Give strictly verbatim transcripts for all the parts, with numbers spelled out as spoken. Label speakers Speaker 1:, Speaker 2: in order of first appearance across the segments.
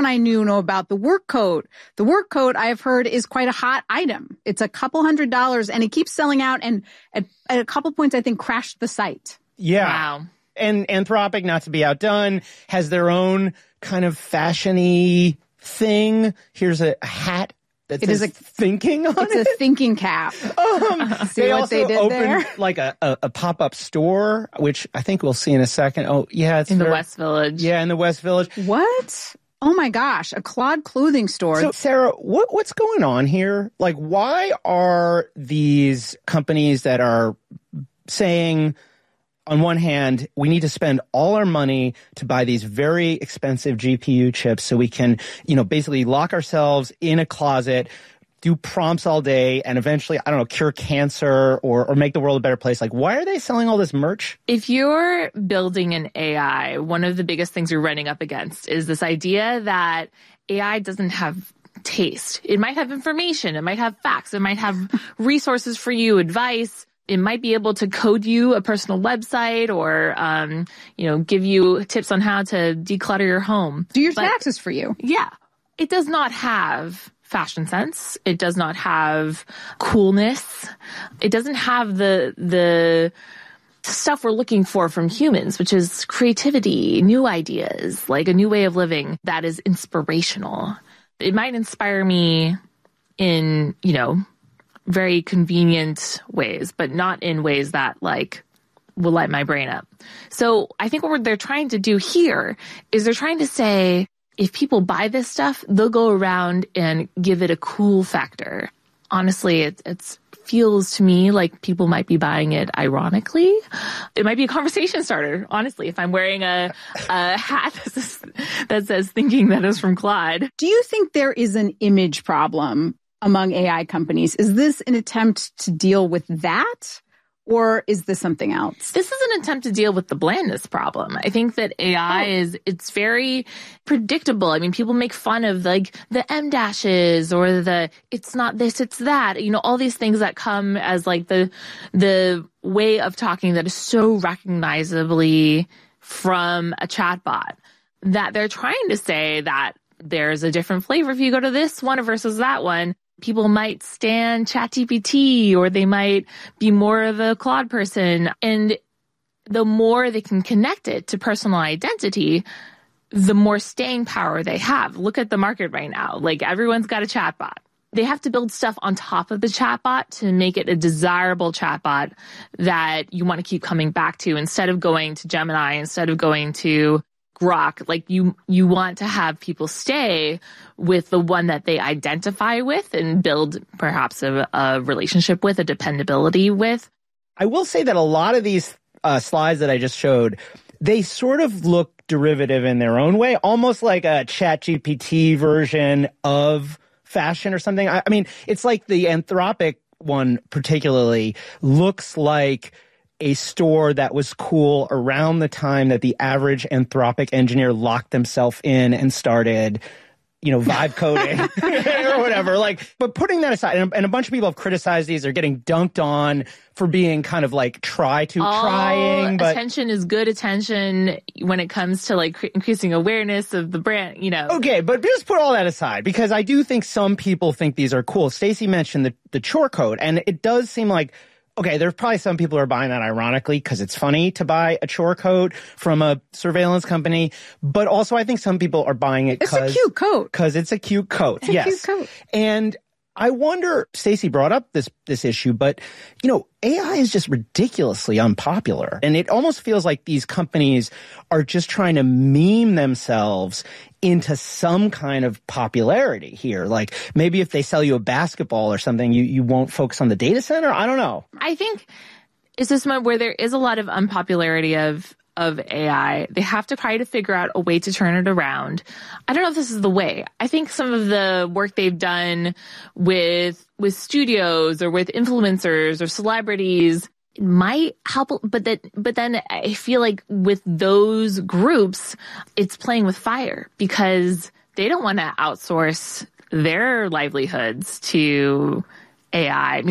Speaker 1: everyone I knew know about the work coat. The work coat, I've heard, is quite a hot item. It's a couple hundred dollars, and it keeps selling out, and at, at a couple points, I think, crashed the site.
Speaker 2: Yeah.
Speaker 3: Wow.
Speaker 2: And Anthropic, not to be outdone, has their own kind of fashion-y thing. Here's a hat that
Speaker 1: It
Speaker 2: says
Speaker 1: is a-
Speaker 2: thinking on
Speaker 1: It's
Speaker 2: it.
Speaker 1: a thinking cap.
Speaker 2: Um,
Speaker 1: See
Speaker 2: they
Speaker 1: what
Speaker 2: also
Speaker 1: they did
Speaker 2: opened
Speaker 1: there?
Speaker 2: like a, a, a pop-up store, which I think we'll see in a second. Oh, yeah. It's
Speaker 3: In the
Speaker 2: very-
Speaker 3: West Village.
Speaker 2: Yeah, in the West Village.
Speaker 1: What? Oh my gosh, a Claude clothing store.
Speaker 2: So, Sarah, what, what's going on here? Like, why are these companies that are saying, on one hand, we need to spend all our money to buy these very expensive G P U chips so we can, you know, basically lock ourselves in a closet, do prompts all day, and eventually, I don't know, cure cancer or, or make the world a better place? Like, why are they selling all this merch?
Speaker 3: If you're building an A I, one of the biggest things you're running up against is this idea that A I doesn't have taste. It might have information. It might have facts. It might have resources for you, advice. It might be able to code you a personal website or, um, you know, give you tips on how to declutter your home.
Speaker 1: Do your
Speaker 3: But-
Speaker 1: taxes for you.
Speaker 3: Yeah. It does not have fashion sense. It does not have coolness. It doesn't have the, the stuff we're looking for from humans, which is creativity, new ideas, like a new way of living that is inspirational. It might inspire me in, you know, very convenient ways, but not in ways that like will light my brain up. So I think what they're trying to do here is they're trying to say, if people buy this stuff, they'll go around and give it a cool factor. Honestly, it it's, feels to me like people might be buying it ironically. It might be a conversation starter, honestly, if I'm wearing a, a hat that says, that says thinking that is from Claude.
Speaker 1: Do you think there is an image problem among A I companies? Is this an attempt to deal with that? Or is this something else?
Speaker 3: This is an attempt to deal with the blandness problem. I think that A I oh. is, it's very predictable. I mean, people make fun of like the M dashes or the, it's not this, it's that, you know, all these things that come as like the, the way of talking that is so recognizably from a chatbot that they're trying to say that there's a different flavor if you go to this one versus that one. People might stan ChatGPT or they might be more of a Claude person. And the more they can connect it to personal identity, the more staying power they have. Look at the market right now. Like everyone's got a chatbot. They have to build stuff on top of the chatbot to make it a desirable chatbot that you want to keep coming back to instead of going to Gemini, instead of going to Grok. Like you, you want to have people stay with the one that they identify with and build perhaps a, a relationship with, a dependability with.
Speaker 2: I will say that a lot of these uh, slides that I just showed, they sort of look derivative in their own way, almost like a ChatGPT version of fashion or something. I, I mean, it's like the Anthropic one particularly looks like a store that was cool around the time that the average Anthropic engineer locked himself in and started, you know, vibe coding or whatever. Like, but putting that aside, and, and a bunch of people have criticized these. They're getting dunked on for being kind of like try to
Speaker 3: All
Speaker 2: trying. But
Speaker 3: attention is good attention when it comes to like increasing awareness of the brand, you know.
Speaker 2: Okay, but just put all that aside because I do think some people think these are cool. Stacey mentioned the, the chore code, and it does seem like, okay, there's probably some people who are buying that ironically because it's funny to buy a chore coat from a surveillance company. But also I think some people are buying it
Speaker 1: because it's a cute coat.
Speaker 2: Because it's a cute coat.
Speaker 1: It's a
Speaker 2: yes.
Speaker 1: cute coat.
Speaker 2: And I wonder, Stacey brought up this this issue, but, you know, A I is just ridiculously unpopular. And it almost feels like these companies are just trying to meme themselves into some kind of popularity here. Like maybe if they sell you a basketball or something, you, you won't focus on the data center. I don't know.
Speaker 3: I think it's this moment where there is a lot of unpopularity of of A I. They have to try to figure out a way to turn it around. I don't know if this is the way. I think some of the work they've done with with studios or with influencers or celebrities might help, but that but then I feel like with those groups, it's playing with fire because they don't want to outsource their livelihoods to A I. I mean,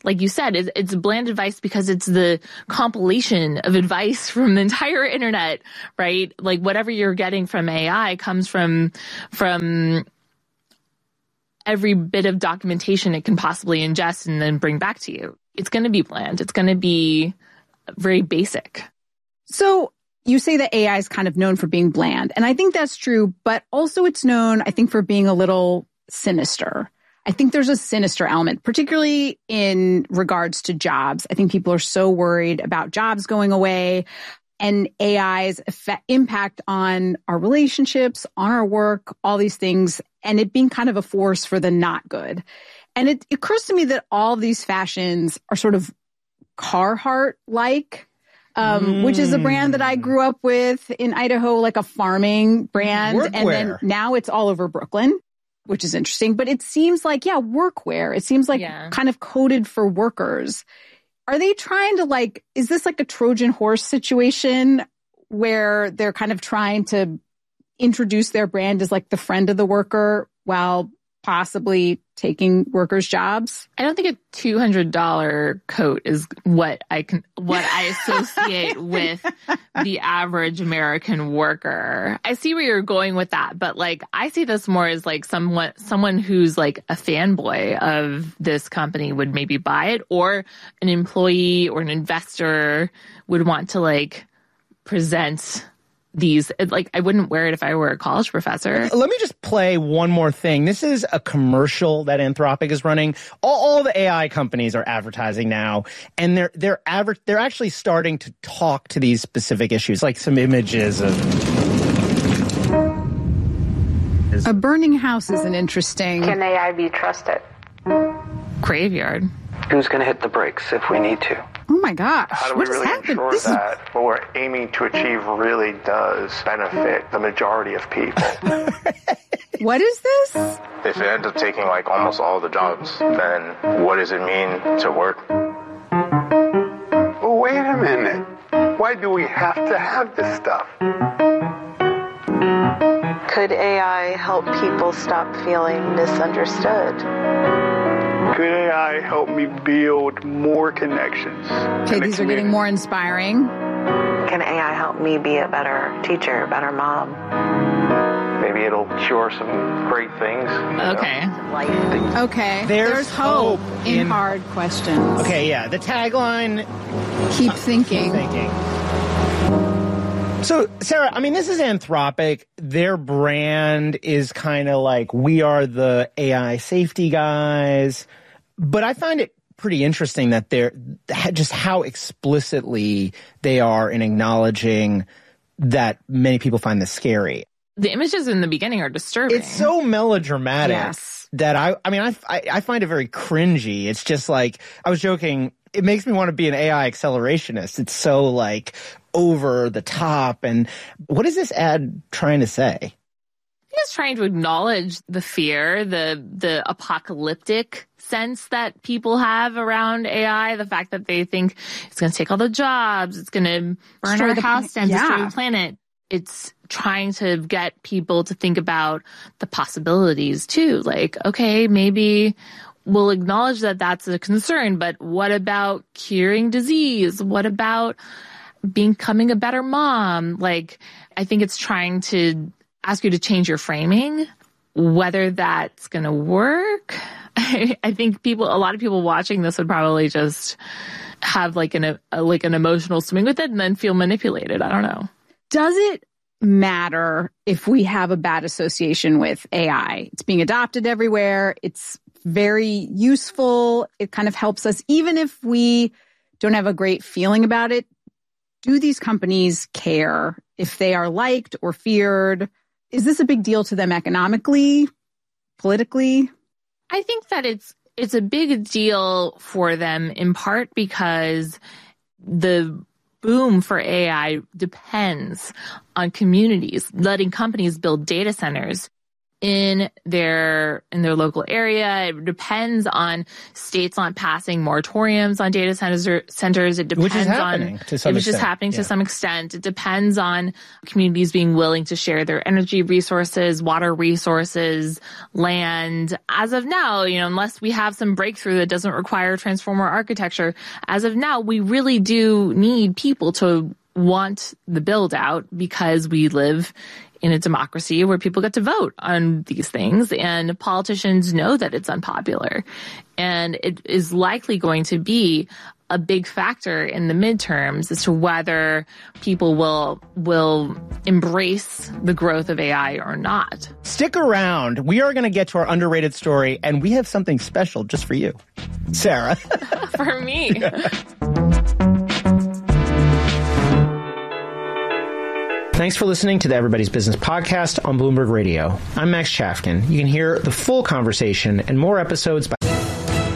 Speaker 3: like you said, it's, it's bland advice because it's the compilation of advice from the entire internet, right? Like whatever you're getting from A I comes from, from every bit of documentation it can possibly ingest and then bring back to you. It's going to be bland. It's going to be very basic.
Speaker 1: So you say that A I is kind of known for being bland, and I think that's true, but also it's known, I think, for being a little sinister. I think there's a sinister element, particularly in regards to jobs. I think people are so worried about jobs going away and A I's effect, impact on our relationships, on our work, all these things, and it being kind of a force for the not good. And it, it occurs to me that all of these fashions are sort of Carhartt-like. Um, mm. Which is a brand that I grew up with in Idaho, like a farming brand.
Speaker 2: Workwear.
Speaker 1: And then now it's all over Brooklyn, which is interesting. But it seems like, yeah, workwear. It seems like yeah. kind of coded for workers. Are they trying to like, is this like a Trojan horse situation where they're kind of trying to introduce their brand as like the friend of the worker while possibly taking workers' jobs?
Speaker 3: I don't think a two hundred dollars coat is what I can, what I associate with the average American worker. I see where you're going with that, but like, I see this more as like someone, someone who's like a fanboy of this company would maybe buy it, or an employee or an investor would want to like present these. Like, I wouldn't wear it if I were a college professor.
Speaker 2: Let me just play one more thing. This is a commercial that Anthropic is running. All, all the A I companies are advertising now, and they're they're aver- they're actually starting to talk to these specific issues, like some images of.
Speaker 1: A burning house is an interesting.
Speaker 4: Can A I be trusted?
Speaker 3: Graveyard.
Speaker 5: Who's going to hit the brakes if we need to?
Speaker 1: Oh my gosh.
Speaker 6: How do we
Speaker 1: what
Speaker 6: really
Speaker 1: happened?
Speaker 6: ensure
Speaker 1: This
Speaker 6: that is... what we're aiming to achieve really does benefit the majority of people?
Speaker 1: What is this?
Speaker 6: If it ends up taking like almost all the jobs, then what does it mean to work?
Speaker 7: Well, wait a minute. Why do we have to have this stuff?
Speaker 4: Could A I help people stop feeling misunderstood?
Speaker 7: Could A I help me build more connections?
Speaker 1: Okay, these are getting more inspiring.
Speaker 4: Can A I help me be a better teacher, a better mom?
Speaker 6: Maybe it'll cure some great things.
Speaker 3: Okay.
Speaker 4: Life.
Speaker 1: Okay.
Speaker 2: There's,
Speaker 1: There's hope,
Speaker 2: hope
Speaker 1: in,
Speaker 2: in
Speaker 1: hard questions.
Speaker 2: Okay, yeah. The tagline.
Speaker 1: Keep thinking.
Speaker 2: Keep thinking. So, Sarah, I mean, this is Anthropic. Their brand is kind of like, we are the A I safety guys. But I find it pretty interesting that they're just how explicitly they are in acknowledging that many people find this scary.
Speaker 3: The images in the beginning are disturbing.
Speaker 2: It's so melodramatic
Speaker 1: Yes.
Speaker 2: that I, I mean, I, I, I find it very cringy. It's just like, I was joking, it makes me want to be an A I accelerationist. It's so like over the top. And what is this ad trying to say?
Speaker 3: It's trying to acknowledge the fear, the the apocalyptic sense that people have around A I, the fact that they think it's going to take all the jobs, it's going to burn
Speaker 1: Destroy
Speaker 3: our
Speaker 1: the
Speaker 3: house
Speaker 1: planet.
Speaker 3: and destroy
Speaker 1: Yeah.
Speaker 3: the planet. It's trying to get people to think about the possibilities too. Like, okay, maybe we'll acknowledge that that's a concern, but what about curing disease? What about becoming a better mom? Like, I think it's trying to ask you to change your framing. Whether that's going to work, I, I think people, a lot of people watching this would probably just have like an a, like an emotional swing with it and then feel manipulated. I don't know.
Speaker 1: Does it matter if we have a bad association with A I? It's being adopted everywhere. It's very useful. It kind of helps us, even if we don't have a great feeling about it. Do these companies care if they are liked or feared? Is this a big deal to them economically, politically?
Speaker 3: I think that it's it's a big deal for them in part because the boom for A I depends on communities letting companies build data centers. in their in their local area. It depends on states not passing moratoriums on data centers. centers. It depends
Speaker 2: which is happening
Speaker 3: on
Speaker 2: to some
Speaker 3: which
Speaker 2: extent.
Speaker 3: is happening
Speaker 2: yeah.
Speaker 3: to some extent. It depends on communities being willing to share their energy resources, water resources, land. As of now, you know, unless we have some breakthrough that doesn't require transformer architecture, as of now, we really do need people to want the build out because we live in a democracy where people get to vote on these things, and politicians know that it's unpopular. And it is likely going to be a big factor in the midterms as to whether people will will embrace the growth of A I or not.
Speaker 2: Stick around. We are going to get to our underrated story, and we have something special just for you, Sarah.
Speaker 3: For me.
Speaker 2: Thanks for listening to the Everybody's Business podcast on Bloomberg Radio. I'm Max Chafkin. You can hear the full conversation and more episodes by